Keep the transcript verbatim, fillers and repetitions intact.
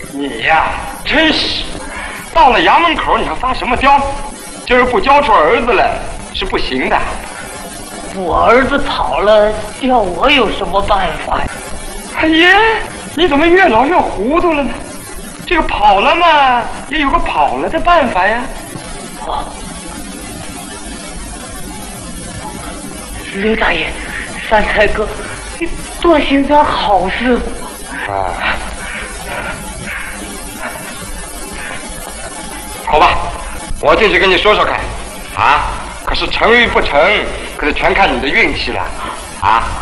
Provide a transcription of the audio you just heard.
你呀，真是到了衙门口你还发什么飙？今儿不交出儿子来是不行的。 我儿子跑了，叫我有什么办法呀？ 哎呀，你怎么越老越糊涂了呢？这个跑了嘛，也有个跑了的办法呀。 哦，刘大爷，三才哥，你多行点好事啊，好吧，我进去跟你说说看，啊，可是成与不成，可是全看你的运气了，啊。